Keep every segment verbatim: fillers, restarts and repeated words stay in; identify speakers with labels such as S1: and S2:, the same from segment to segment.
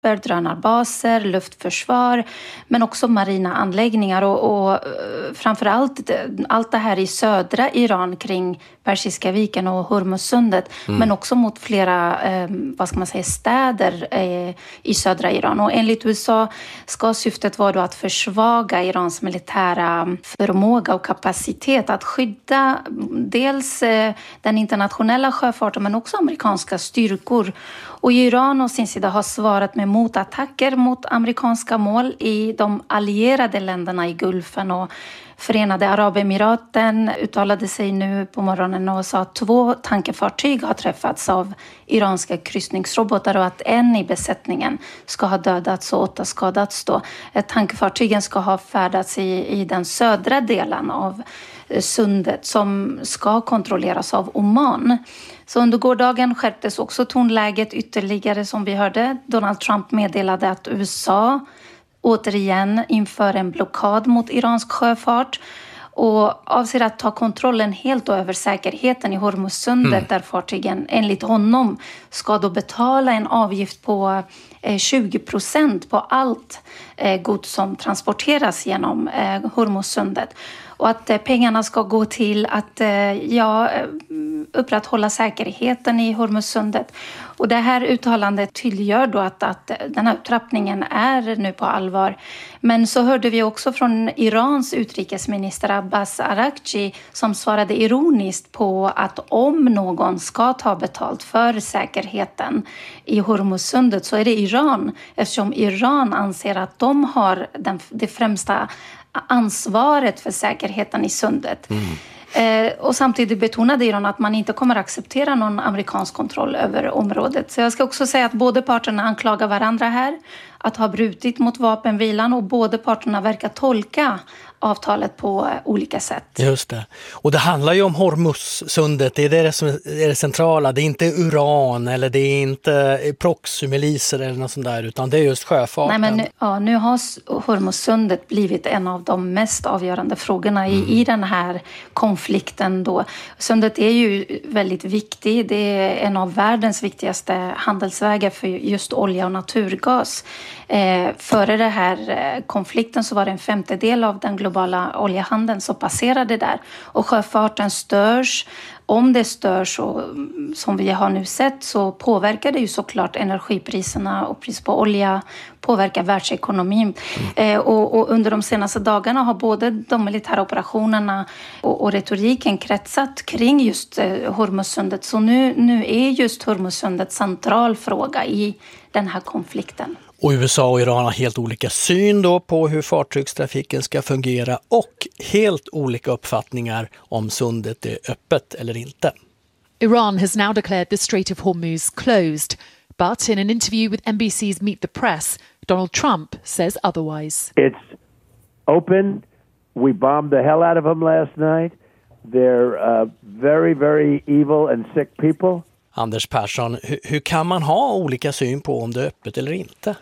S1: drönarbaser, luftförsvar, men också marina anläggningar och, och framförallt allt det här i södra Iran kring Persiska viken och Hormuzsundet, mm. men också mot flera eh, vad ska man säga, städer eh, i södra Iran. Och enligt U S A ska syftet vara då att försvaga Irans militära förmåga och kapacitet att skydda dels eh, den internationella sjöfarten men också amerikanska styrkor. Och Iran å sin sida har svarat med motattacker mot amerikanska mål i de allierade länderna i Gulfen, och Förenade Arabemiraten uttalade sig nu på morgonen och sa att två tankerfartyg har träffats av iranska kryssningsrobotar och att en i besättningen ska ha dödats och åtta skadats då. Tankerfartygen ska ha färdats i, i den södra delen av sundet som ska kontrolleras av Oman. Så under gårdagen skärptes också tonläget ytterligare, som vi hörde. Donald Trump meddelade att U S A återigen inför en blockad mot iransk sjöfart och avser att ta kontrollen helt över säkerheten i Hormuzsundet, mm. där fartygen enligt honom ska då betala en avgift på eh, tjugo procent på allt eh, gods som transporteras genom eh, Hormuzsundet. Och att eh, pengarna ska gå till att eh, ja, upprätthålla säkerheten i Hormuzsundet. Och det här uttalandet tydliggör då att, att den här upptrappningen är nu på allvar. Men så hörde vi också från Irans utrikesminister Abbas Araghchi som svarade ironiskt på att om någon ska ta betalt för säkerheten i Hormuzsundet så är det Iran, eftersom Iran anser att de har den, det främsta ansvaret för säkerheten i sundet. Mm. Eh, och samtidigt betonade Iran att man inte kommer att acceptera någon amerikansk kontroll över området. Så jag ska också säga att båda parterna anklagar varandra här att ha brutit mot vapenvilan, och båda parterna verkar tolka avtalet på olika sätt.
S2: Just det. Och det handlar ju om Hormuzsundet, det är det som är det centrala. Det är inte uran eller det är inte proxymiliser eller något sånt där, utan det är just sjöfarten. Nej, men nu,
S1: ja, nu har Hormuzsundet blivit en av de mest avgörande frågorna i, mm. i den här konflikten då. Sundet är ju väldigt viktigt. Det är en av världens viktigaste handelsvägar för just olja och naturgas. Eh, före den här eh, konflikten så var det en femtedel av den globala oljehandeln som passerade där. Och sjöfarten störs. Om det störs, och, som vi har nu sett, så påverkar det ju såklart energipriserna, och pris på olja påverkar världsekonomin. Mm. Eh, och, och under de senaste dagarna har både de militära operationerna och, och retoriken kretsat kring just eh, Hormuzsundet. Så nu, nu är just Hormuzsundet central fråga i den här konflikten.
S2: Och U S A och Iran har helt olika syn då på hur fartygstrafiken ska fungera och helt olika uppfattningar om sundet är öppet eller inte.
S3: Iran has now declared the Strait of Hormuz closed, but in an interview with N B C's Meet the Press, Donald Trump says otherwise.
S4: It's open. We bombed the hell out of them last night. They're uh, very, very evil and sick people.
S2: Anders Persson, hur, hur kan man ha olika syn på om det är öppet eller inte?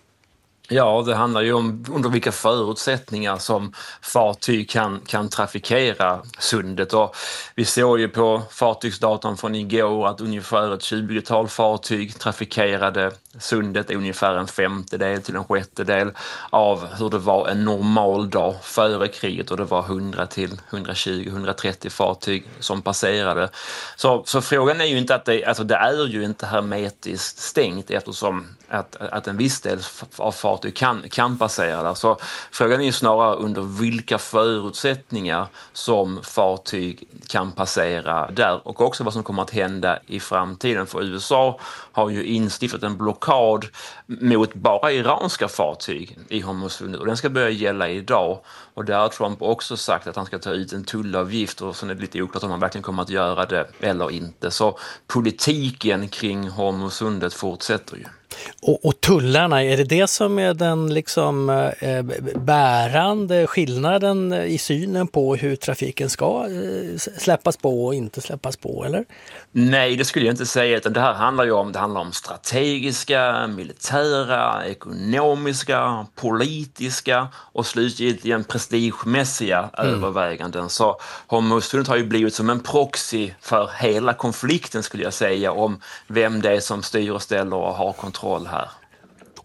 S5: Ja, det handlar ju om under vilka förutsättningar som fartyg kan, kan trafikera sundet. Och vi såg ju på fartygsdatan från igår att ungefär ett tjugotal fartyg trafikerade sundet, ungefär en femtedel till en sjättedel av hur det var en normal dag före kriget, och det var hundra till hundratjugo hundratrettio fartyg som passerade. Så, så frågan är ju inte att det, alltså det är ju inte hermetiskt stängt, eftersom att, att en viss del av fartyg kan, kan passera där. Så frågan är ju snarare under vilka förutsättningar som fartyg kan passera där, och också vad som kommer att hända i framtiden. För U S A har ju instiftat en blockad mot bara iranska fartyg i Hormuzsundet, och den ska börja gälla idag. Och där har Trump också sagt att han ska ta ut en tullavgift, och sen är det lite oklart om han verkligen kommer att göra det eller inte. Så politiken kring Hormuzsundet fortsätter ju.
S2: Och, och tullarna, är det det som är den liksom eh, bärande skillnaden i synen på hur trafiken ska eh, släppas på och inte släppas på, eller?
S5: Nej, det skulle jag inte säga, utan det här handlar ju om, det handlar om strategiska, militära, ekonomiska, politiska och slutligen prestigemässiga mm. överväganden. Så Hormuzsundet har ju blivit som en proxy för hela konflikten, skulle jag säga, om vem det är som styr och ställer och har kontroll här.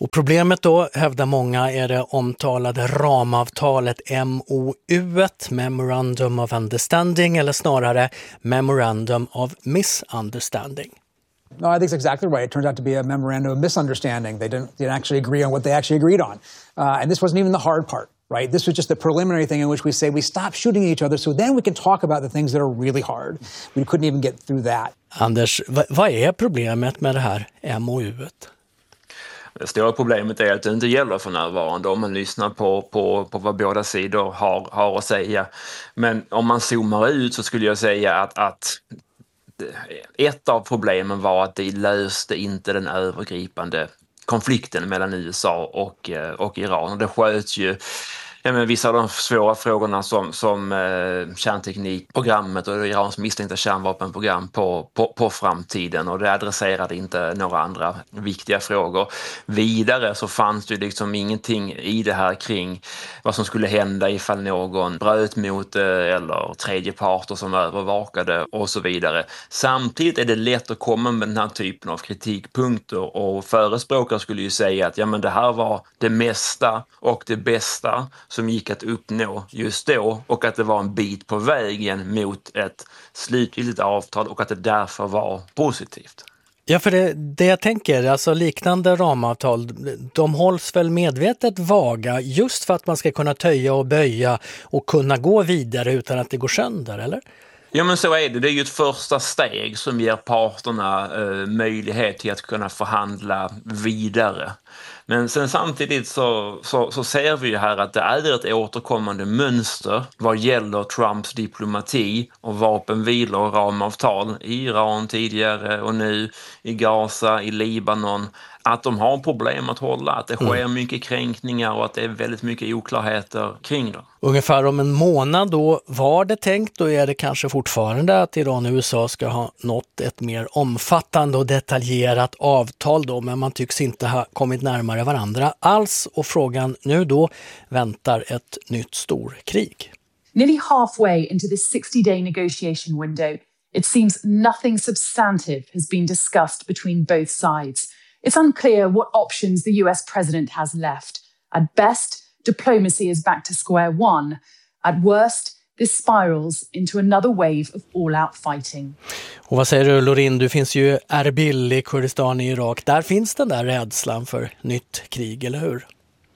S2: Och problemet då, hävdar många, är det omtalade ramavtalet M O U, Memorandum of Understanding, eller snarare Memorandum of Misunderstanding.
S6: No, I think it's exactly right. It turns out to be a memorandum of misunderstanding. They didn't, didn't actually agree on what they actually agreed on. Uh, and this wasn't even the hard part, right? This was just the preliminary thing in which we say we stop shooting at each other so then we can talk about the things that are really hard. We couldn't even get through that.
S2: Anders, vad, vad är problemet med det här M O U-et?
S5: Det stora problemet är att det inte gäller för närvarande om man lyssnar på, på, på vad båda sidor har, har att säga. Men om man zoomar ut så skulle jag säga att, att ett av problemen var att det löste inte den övergripande konflikten mellan U S A och, och Iran. Och det sköts ju ja, men vissa av de svåra frågorna som, som eh, kärnteknikprogrammet och Irans misstänkta kärnvapenprogram på, på, på framtiden, och det adresserade inte några andra viktiga frågor. Vidare så fanns det liksom ingenting i det här kring vad som skulle hända ifall någon bröt mot det eller tredje parter som övervakade och så vidare. Samtidigt är det lätt att komma med den här typen av kritikpunkter, och förespråkare skulle ju säga att ja, men det här var det mesta och det bästa som gick att uppnå just då, och att det var en bit på vägen mot ett slutgiltigt avtal och att det därför var positivt.
S2: Ja, för det, det jag tänker, alltså liknande ramavtal, de hålls väl medvetet vaga just för att man ska kunna töja och böja och kunna gå vidare utan att det går sönder, eller?
S5: Ja, men så är det. Det är ju ett första steg som ger parterna eh, möjlighet till att kunna förhandla vidare. Men sen samtidigt så, så, så ser vi ju här att det är ett återkommande mönster vad gäller Trumps diplomati och vapenvila och ramavtal i Iran tidigare och nu i Gaza, i Libanon, att de har problem att hålla, att det sker mm. mycket kränkningar och att det är väldigt mycket oklarheter kring det.
S2: Ungefär om en månad då var det tänkt, och är det kanske fortfarande, att Iran och U S A ska ha nått ett mer omfattande och detaljerat avtal då, men man tycks inte ha kommit närmare varandra alls, och frågan nu då, väntar ett nytt storkrig.
S3: Nearly halfway into this sixty-day negotiation window, it seems nothing substantive has been discussed between both sides. It's unclear what options the U S president has left. At best, diplomacy is back to square one. At worst, this spirals into another wave of all-out fighting.
S2: Och vad säger du, Lorin? Du finns ju Erbil i Kurdistan i Irak. Där finns den där rädslan för nytt krig, eller hur?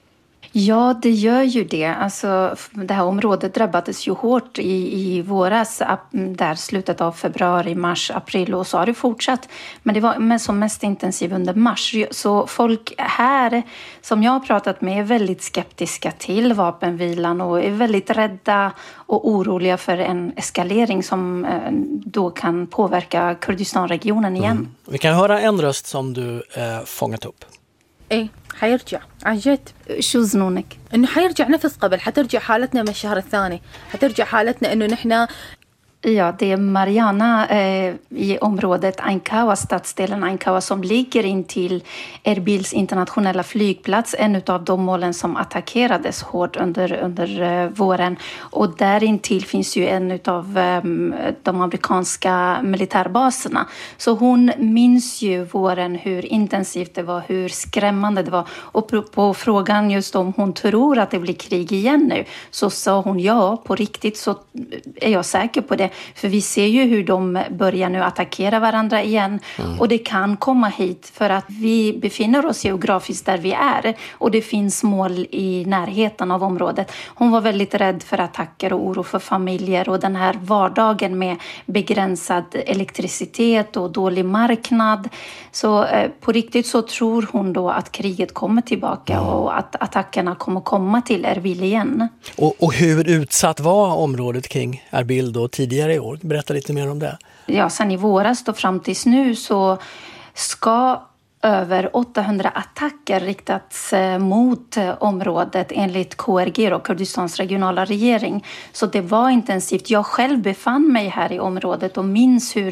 S1: Ja, det gör ju det. Alltså, det här området drabbades ju hårt i, i våras, där slutet av februari, mars, april, och så har det fortsatt. Men det var som mest intensivt under mars. Så folk här som jag har pratat med är väldigt skeptiska till vapenvilan och är väldigt rädda och oroliga för en eskalering som då kan påverka Kurdistanregionen igen. Mm.
S2: Vi kan höra en röst som du eh, fångat upp.
S7: ايه حيرجع عن جد.
S1: شو ظنونك؟
S7: انه حيرجع نفس قبل، حترجع حالتنا من الشهر الثاني، حترجع حالتنا انه نحن.
S1: Ja, det är Mariana eh, i området Ainkawa, stadsdelen Ainkawa, som ligger in till Erbils internationella flygplats, en av de målen som attackerades hårt under, under eh, våren. Och där intill finns ju en av eh, de amerikanska militärbaserna. Så hon minns ju våren, hur intensivt det var, hur skrämmande det var. Och på, på frågan just om hon tror att det blir krig igen nu, så sa hon ja, på riktigt så är jag säker på det. För vi ser ju hur de börjar nu attackera varandra igen. Mm. Och det kan komma hit för att vi befinner oss geografiskt där vi är. Och det finns mål i närheten av området. Hon var väldigt rädd för attacker och oro för familjer. Och den här vardagen med begränsad elektricitet och dålig marknad. Så eh, på riktigt så tror hon då att kriget kommer tillbaka. Mm. Och att attackerna kommer komma till Erbil igen.
S2: Och, och hur utsatt var området kring Erbil då tidigare i år? Berätta lite mer om det.
S1: Ja, sen i våras då fram tills nu så ska över åttahundra attacker riktats mot området enligt K R G och Kurdistans regionala regering. Så det var intensivt. Jag själv befann mig här i området och minns hur,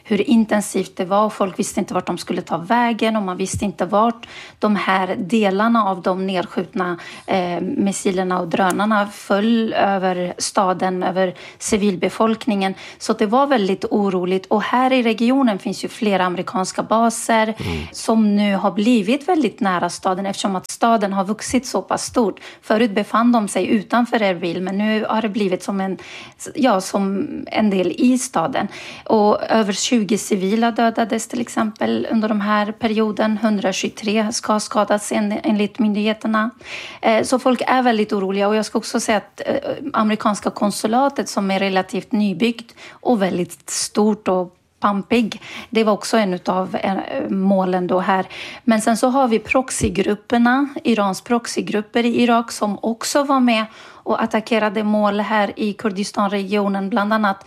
S1: hur intensivt det var. Folk visste inte vart de skulle ta vägen och man visste inte vart de här delarna av de nedskjutna eh, missilerna och drönarna föll över staden, över civilbefolkningen. Så det var väldigt oroligt. Och här i regionen finns ju flera amerikanska baser mm. som nu har blivit väldigt nära staden eftersom att staden har vuxit så pass stort. Förut befann de sig utanför Erbil, men nu har det blivit som en, ja, som en del i staden. Och över tjugo civila dödades till exempel under de här perioden. hundratjugotre ska skadas en, enligt myndigheterna. Eh, så folk är väldigt oroliga, och jag ska också säga att eh, amerikanska konsulatet som är relativt nybyggt och väldigt stort och pampig. Det var också en av målen då här. Men sen så har vi proxygrupperna, Irans proxygrupper i Irak som också var med och attackerade mål här i Kurdistanregionen, bland annat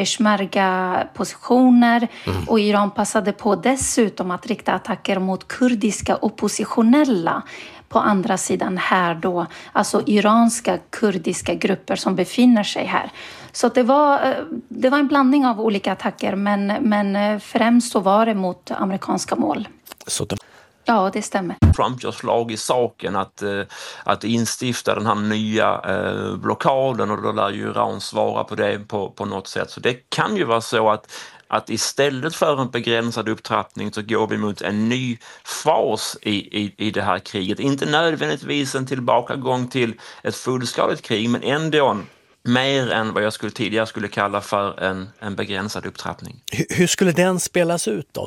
S1: peshmerga-positioner. Mm. Och Iran passade på dessutom att rikta attacker mot kurdiska oppositionella på andra sidan här då, alltså iranska kurdiska grupper som befinner sig här. Så det var, det var en blandning av olika attacker, men, men främst så var det mot amerikanska mål.
S2: Så det...
S1: Ja, det stämmer.
S5: Trump gör slag i saken att, att instifta den här nya eh, blockaden, och då lär ju Iran svara på det på, på något sätt. Så det kan ju vara så att att istället för en begränsad upptrappning så går vi mot en ny fas i, i, i det här kriget. Inte nödvändigtvis en tillbakagång till ett fullskaligt krig, men ändå mer än vad jag skulle tidigare skulle kalla för en, en begränsad upptrappning.
S2: Hur, hur skulle den spelas ut då?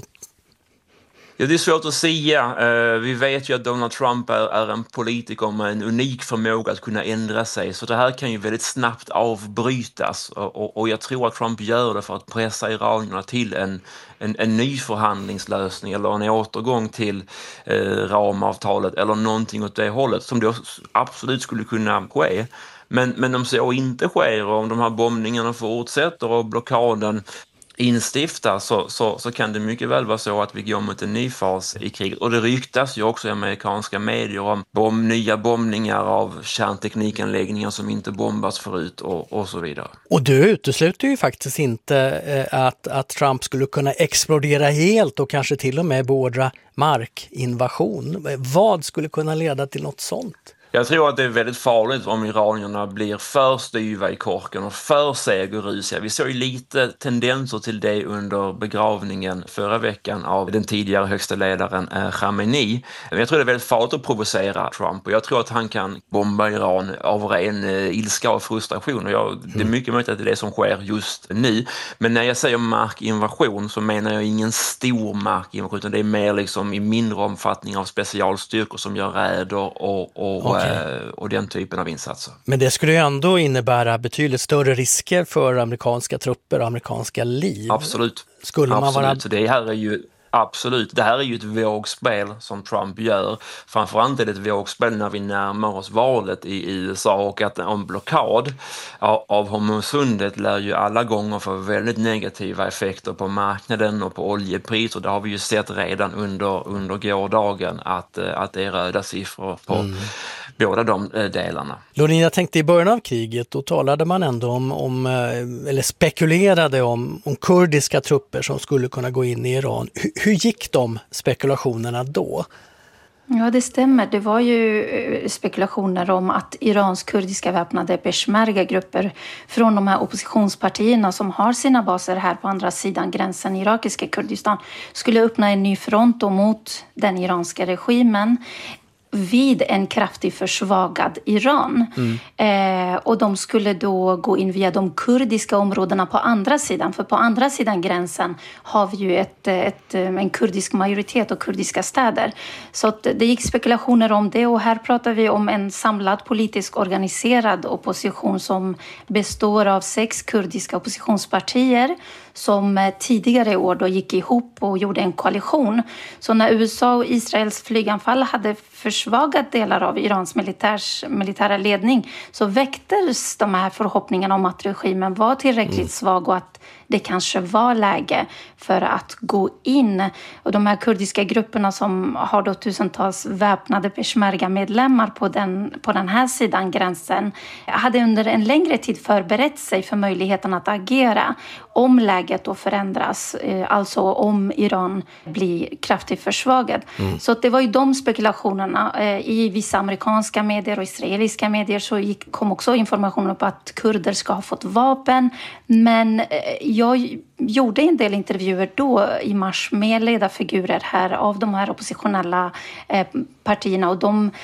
S5: Ja, det är svårt att säga. Vi vet ju att Donald Trump är, är en politiker med en unik förmåga att kunna ändra sig. Så det här kan ju väldigt snabbt avbrytas. Och, och, och jag tror att Trump gör det för att pressa iranierna till en, en, en ny förhandlingslösning eller en återgång till eh, ramavtalet eller någonting åt det hållet som då absolut skulle kunna ske. Men, men om så inte sker och om de här bombningarna fortsätter och blockaden instiftas så, så, så kan det mycket väl vara så att vi går mot en ny fas i kriget. Och det ryktas ju också i amerikanska medier om bomb, nya bombningar av kärnteknikanläggningar som inte bombas förut och, och så vidare.
S2: Och du utesluter ju faktiskt inte eh, att, att Trump skulle kunna explodera helt och kanske till och med beordra markinvasion. Vad skulle kunna leda till något sånt?
S5: Jag tror att det är väldigt farligt om iranierna blir för styva i korken och för segerrusiga. Vi såg ju lite tendenser till det under begravningen förra veckan av den tidigare högsta ledaren Khamenei. Jag tror det är väldigt farligt att provocera Trump, och jag tror att han kan bomba Iran av ren ilska och frustration. Och jag, det är mycket möjligt att det är det som sker just nu. Men när jag säger markinvasion så menar jag ingen stor markinvasion, utan det är mer liksom i mindre omfattning av specialstyrkor som gör räder och, och
S2: okay.
S5: och den typen av insatser.
S2: Men det skulle ju ändå innebära betydligt större risker för amerikanska trupper och amerikanska liv.
S5: Absolut.
S2: Skulle
S5: Absolut.
S2: man vara...
S5: Så det här är ju Absolut. Det här är ju ett vågspel som Trump gör. Framförallt är det ett vågspel när vi närmar oss valet i U S A, och att en blockad av Hormuzsundet lär ju alla gånger få väldigt negativa effekter på marknaden och på oljepris, och det har vi ju sett redan under, under gårdagen att, att det är röda siffror på mm. båda de delarna.
S2: Lorin, jag tänkte i början av kriget då talade man ändå om, om eller spekulerade om, om kurdiska trupper som skulle kunna gå in i Iran. Hur, hur gick de spekulationerna då?
S1: Ja, det stämmer. Det var ju spekulationer om att Irans kurdiska väpnade peshmerga-grupper från de här oppositionspartierna som har sina baser här på andra sidan gränsen i irakiska Kurdistan skulle öppna en ny front mot den iranska regimen vid en kraftigt försvagad Iran. Mm. Eh, och de skulle då gå in via de kurdiska områdena på andra sidan. För på andra sidan gränsen har vi ju ett, ett, en kurdisk majoritet och kurdiska städer. Så att det gick spekulationer om det, och här pratar vi om en samlad politisk organiserad opposition som består av sex kurdiska oppositionspartier som tidigare i år då gick ihop och gjorde en koalition. Så när U S A och Israels flyganfall hade försvagat delar av Irans militärs, militära ledning så väcktes de här förhoppningarna om att regimen var tillräckligt mm. svag och att det kanske var läge för att gå in. Och de här kurdiska grupperna som har då tusentals väpnade peshmerga-medlemmar på den, på den här sidan gränsen hade under en längre tid förberett sig för möjligheten att agera om läget då förändras, alltså om Iran blir kraftigt försvagat. Mm. Så det var ju de spekulationerna. I vissa amerikanska medier och israeliska medier så gick, kom också information på att kurder ska ha fått vapen. Men jag gjorde en del intervjuer då i mars med ledarfigurer här av de här oppositionella partierna och de